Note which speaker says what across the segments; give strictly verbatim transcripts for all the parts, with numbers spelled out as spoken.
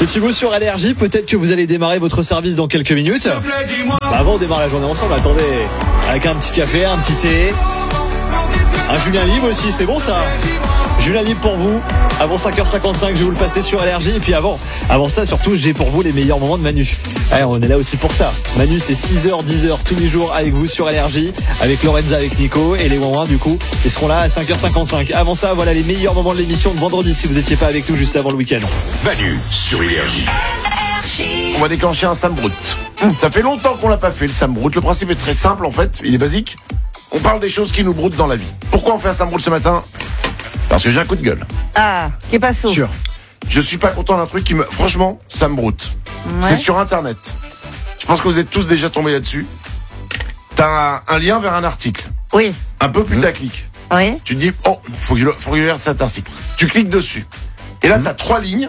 Speaker 1: C'est Thibaut sur Énergie. Peut-être que vous allez démarrer votre service dans quelques minutes. Bah avant, on démarre la journée ensemble. Attendez, avec un petit café, un petit thé, un Julien Libre aussi, c'est bon ça. Julien Libre pour vous. Avant cinq heures cinquante-cinq, je vais vous le passer sur Énergie. Et puis avant, avant ça, surtout, j'ai pour vous les meilleurs moments de Manu. Ouais, on est là aussi pour ça. Manu, c'est six heures, dix heures tous les jours avec vous sur Énergie, avec Lorenza, avec Nico et les Ouin-Ouin du coup. Ils seront là à cinq heures cinquante-cinq. Avant ça, voilà les meilleurs moments de l'émission de vendredi si vous n'étiez pas avec nous juste avant le week-end.
Speaker 2: Manu sur Énergie. On va déclencher un Sam Brout. Ça fait longtemps qu'on l'a pas fait le Sam Brout. Le principe est très simple en fait, il est basique. On parle des choses qui nous broutent dans la vie. Pourquoi on fait un Sam Brout ce matin ? Parce que j'ai un coup de gueule.
Speaker 3: Ah, qu'est pas ça ?
Speaker 2: Sûr. Je suis pas content d'un truc qui me... Franchement, ça me broute. Ouais. C'est sur Internet. Je pense que vous êtes tous déjà tombés là-dessus. T'as un, un lien vers un article.
Speaker 3: Oui.
Speaker 2: Un peu putaclic.
Speaker 3: Mmh. Oui.
Speaker 2: Tu te dis, oh, faut que je, faut que je regarde cet article. Tu cliques dessus. Et là, mmh. t'as trois lignes.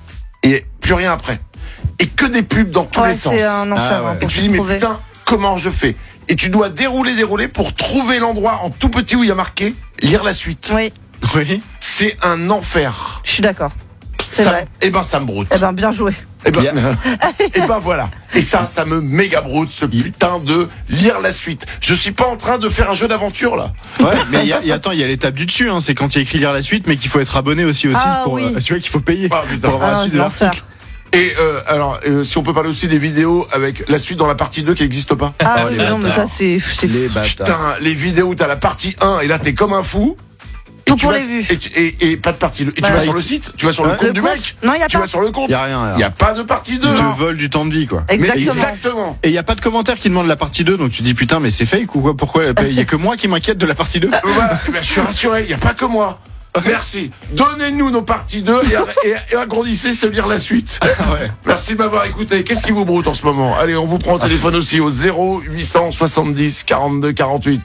Speaker 2: Et plus rien après. Et que des pubs dans tous
Speaker 3: ouais,
Speaker 2: les sens.
Speaker 3: C'est un enfer. Ah, ouais.
Speaker 2: Et tu te dis, mais putain, comment je fais ? Et tu dois dérouler, dérouler pour trouver l'endroit en tout petit où il y a marqué lire la suite.
Speaker 3: Oui.
Speaker 2: Oui. C'est un enfer.
Speaker 3: Je suis d'accord. C'est
Speaker 2: ça,
Speaker 3: vrai.
Speaker 2: Eh ben, ça me broute.
Speaker 3: Eh ben, bien joué.
Speaker 2: Eh ben, eh ben voilà. Et ça, ça me méga broute, ce putain de lire la suite. Je suis pas en train de faire un jeu d'aventure, là.
Speaker 4: Ouais, mais y a, y a, attends, il y a l'étape du dessus, hein. C'est quand il y a écrit lire la suite, mais qu'il faut être abonné aussi, aussi
Speaker 3: ah,
Speaker 4: pour,
Speaker 3: oui.
Speaker 4: euh, tu vois qu'il faut payer
Speaker 2: ah,
Speaker 4: pour avoir
Speaker 3: ah,
Speaker 4: la suite de l'article.
Speaker 2: Et euh, alors, euh, si on peut parler aussi des vidéos avec la suite dans la partie deux qui n'existe pas.
Speaker 3: Ah, ah oui, mais non, mais ça, c'est, c'est
Speaker 4: les
Speaker 2: putain, les vidéos où t'as la partie un et là t'es comme un fou.
Speaker 3: Tout pour les vues.
Speaker 2: Et, tu, et, et pas de partie deux. Et bah, tu vas oui. sur le site, tu vas sur le ouais, compte le du compte. mec.
Speaker 3: Non, y a
Speaker 2: tu
Speaker 3: pas.
Speaker 2: vas sur le compte.
Speaker 4: Il y a rien.
Speaker 2: Il y a pas de partie deux.
Speaker 4: Ils te volent du temps de vie, quoi.
Speaker 3: Exactement.
Speaker 2: Mais exactement.
Speaker 4: Et il y a pas de commentaire qui demande la partie deux, donc tu dis putain, mais c'est fake ou quoi ? Pourquoi il y a que moi qui m'inquiète de la partie deux ?
Speaker 2: Voilà, ben, je suis rassuré, il y a pas que moi. Merci. Donnez-nous nos parties deux et, et, et agrandissez ce lire la suite. Ouais. Merci de m'avoir écouté. Qu'est-ce qui vous broute en ce moment ? Allez, on vous prend au téléphone aussi au zéro huit cent soixante-dix quarante-deux quarante-huit.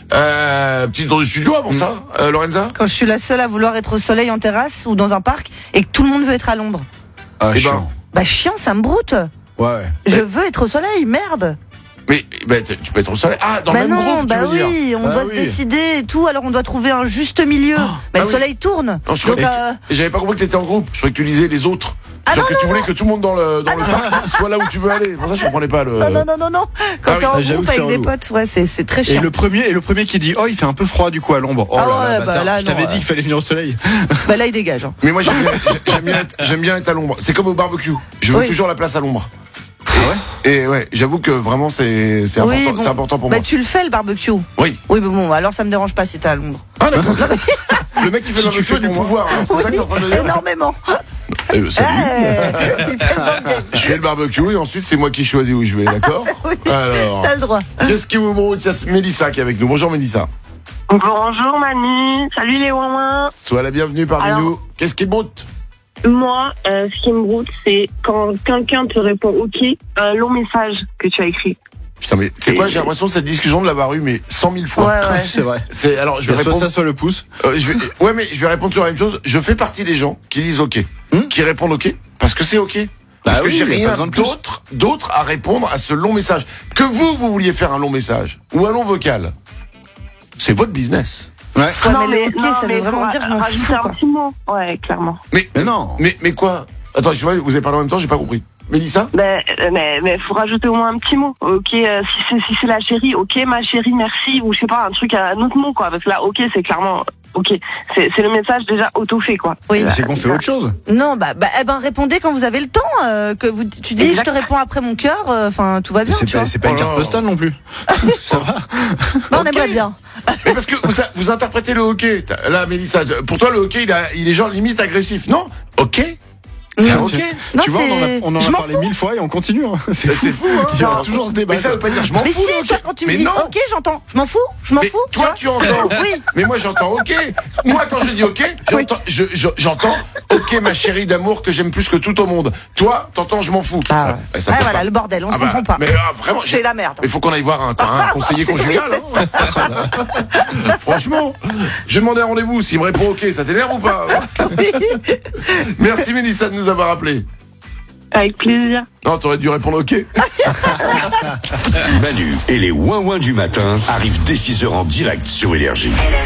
Speaker 2: Euh, petit tour du studio avant ça, euh, Lorenza ?
Speaker 3: Quand je suis la seule à vouloir être au soleil en terrasse ou dans un parc et que tout le monde veut être à l'ombre.
Speaker 4: Ah,
Speaker 2: et
Speaker 4: chiant.
Speaker 3: Ben, bah chiant, ça me broute.
Speaker 4: Ouais.
Speaker 3: Je veux être au soleil, merde.
Speaker 2: Mais bah, tu peux être au soleil. Ah, dans
Speaker 3: bah
Speaker 2: le même
Speaker 3: non,
Speaker 2: groupe,
Speaker 3: bah
Speaker 2: tu veux
Speaker 3: oui,
Speaker 2: dire.
Speaker 3: on
Speaker 2: ah
Speaker 3: doit
Speaker 2: oui.
Speaker 3: se décider et tout, alors on doit trouver un juste milieu. Oh, bah, ah le oui. soleil tourne.
Speaker 2: Non, je
Speaker 3: donc,
Speaker 2: croyais
Speaker 3: euh...
Speaker 2: que, j'avais pas compris que t'étais en groupe. Je croyais que tu lisais les autres.
Speaker 3: Ah
Speaker 2: Genre
Speaker 3: non,
Speaker 2: que
Speaker 3: non,
Speaker 2: tu voulais
Speaker 3: non.
Speaker 2: que tout le monde dans le, dans
Speaker 3: ah
Speaker 2: le
Speaker 3: non,
Speaker 2: parc soit là où tu veux aller. Pour ça, je comprenais pas le.
Speaker 3: Non, non, non, non, non. Quand ah, t'es oui. en groupe avec des potes, ouais, c'est, c'est très chiant.
Speaker 4: Et le premier, et le premier qui dit, oh, il fait un peu froid du coup à l'ombre. Oh
Speaker 3: ah
Speaker 4: là
Speaker 3: ouais,
Speaker 4: là,
Speaker 3: bah, là,
Speaker 4: je t'avais
Speaker 3: non,
Speaker 4: dit qu'il fallait venir au soleil.
Speaker 3: Bah là, il dégage. Hein.
Speaker 2: Mais moi, j'aime bien, j'aime bien être, j'aime bien être à l'ombre. C'est comme au barbecue. Je veux oui. toujours la place à l'ombre.
Speaker 4: Ah ouais.
Speaker 2: Et ouais, j'avoue que vraiment c'est c'est
Speaker 3: oui,
Speaker 2: important,
Speaker 3: bon.
Speaker 2: c'est important pour
Speaker 3: bah,
Speaker 2: moi.
Speaker 3: Tu le fais le barbecue.
Speaker 2: Oui.
Speaker 3: Oui, mais bon, alors ça me dérange pas si t'es à l'ombre.
Speaker 2: Ah d'accord. Le mec qui fait si le barbecue a du pouvoir. Hein. C'est
Speaker 3: oui,
Speaker 2: ça que t'es en train de dire.
Speaker 3: Énormément.
Speaker 2: Euh, salut. Hey, je fais le barbecue et ensuite c'est moi qui choisis où je vais, d'accord ?
Speaker 3: Oui.
Speaker 2: Alors.
Speaker 3: T'as le droit.
Speaker 2: Qu'est-ce qui vous broute ? Il y a Mélissa qui est avec nous. Bonjour Mélissa.
Speaker 5: Bonjour Manu. Salut les ouin-ouin.
Speaker 2: Sois la bienvenue parmi Alors... nous. Qu'est-ce qui broute ?
Speaker 5: Moi, euh, ce qui me broute, c'est quand quelqu'un te répond OK, un long message que tu as écrit.
Speaker 2: Putain, mais c'est quoi ? J'ai l'impression de cette discussion de l'avoir eu mais cent mille fois.
Speaker 3: Ouais, ouais.
Speaker 4: C'est vrai.
Speaker 2: C'est alors je vais
Speaker 4: soit
Speaker 2: répondre.
Speaker 4: Ça, soit le pouce.
Speaker 2: Euh, je vais... Ouais, mais je vais répondre sur la même chose. Je fais partie des gens qui disent OK, hmm qui répondent OK, parce que c'est OK. Parce bah que oui, j'ai rien d'autre, d'autre à répondre à ce long message. Que vous, vous vouliez faire un long message ou un long vocal, c'est votre business.
Speaker 3: Ouais.
Speaker 5: Non,
Speaker 3: mais, mais,
Speaker 5: mais,
Speaker 3: okay,
Speaker 5: non,
Speaker 3: ça
Speaker 5: mais
Speaker 3: veut vraiment dire je m'en fous.
Speaker 5: Un petit mot. Ouais, clairement.
Speaker 2: Mais,
Speaker 4: mais non.
Speaker 2: Mais, mais quoi ? Attends, je vois, vous avez parlé en même temps, j'ai pas compris. Mélissa ?
Speaker 5: Mais, mais, mais faut rajouter au moins un petit mot. Ok, euh, si c'est, si c'est la chérie, ok, ma chérie, merci, ou je sais pas, un truc, un autre mot, quoi. Parce que là, ok, c'est clairement, ok. C'est, c'est le message déjà auto-fait, quoi.
Speaker 3: Oui.
Speaker 4: Bah, c'est qu'on fait autre chose.
Speaker 3: Non, bah, bah, eh ben, répondez quand vous avez le temps, euh, que vous, tu dis, exact. Je te réponds après mon cœur, enfin, euh, tout va bien,
Speaker 4: c'est
Speaker 3: tu
Speaker 4: pas,
Speaker 3: vois.
Speaker 4: C'est pas une carte postale non plus. Ça va.
Speaker 3: Non, on aimerait bien.
Speaker 2: Mais parce que vous, vous interprétez le hockey. Là, Mélissa, pour toi, le hockey, il, a, il est genre limite agressif. Non? Ok. C'est ok.
Speaker 4: Tu, non, tu vois, on en a, on en a parlé mille fois et on continue. Hein. C'est,
Speaker 2: fou. c'est fou. Hein.
Speaker 4: Il y a toujours ce débat.
Speaker 2: Mais ça veut pas dire je m'en
Speaker 3: mais
Speaker 2: fous.
Speaker 3: Mais si, toi, quand tu me
Speaker 2: mais
Speaker 3: dis
Speaker 2: non.
Speaker 3: ok, j'entends. Je m'en fous. Je m'en
Speaker 2: mais
Speaker 3: fous.
Speaker 2: Toi, tu, tu entends.
Speaker 3: Oui.
Speaker 2: Mais moi, j'entends ok. Moi, quand je dis ok, j'entends, oui. je, je, j'entends ok, ma chérie d'amour que j'aime plus que tout au monde. Toi, t'entends, je m'en fous.
Speaker 3: Ah, ça, ça ah voilà, pas. Le bordel, on ah se bah, comprend pas.
Speaker 2: Mais ah, vraiment,
Speaker 3: c'est la merde.
Speaker 2: Il faut qu'on aille voir un, un conseiller conjugal. Hein. Franchement, j'ai demandé un rendez-vous. S'il me répond ok, ça t'énerve ou pas? Oui. Merci Mélissa de nous avoir appelé.
Speaker 5: Avec plaisir.
Speaker 2: Non, t'aurais dû répondre ok.
Speaker 6: Manu et les ouin-ouin du matin arrivent dès six heures en direct sur Énergie.